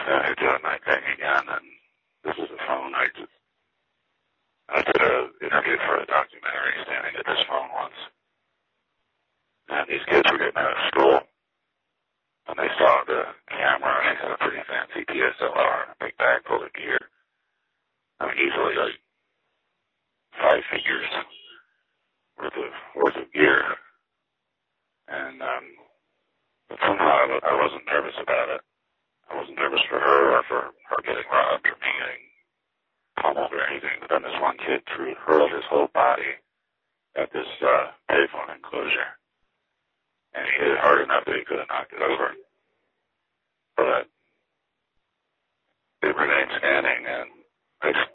doing my thing again, and this is the phone. I did an interview for a documentary standing at this phone once, and these kids were getting out of school, and they saw the camera, and they had a pretty fancy DSLR and a big bag full of gear. I mean, easily like 5 figures worth of gear. And but somehow I wasn't nervous about it. I wasn't nervous for her or for her getting robbed or me getting pummeled or anything. But then this one kid hurled his whole body at this payphone enclosure. And he hit it hard enough that he could have knocked it over. But they remained standing, and I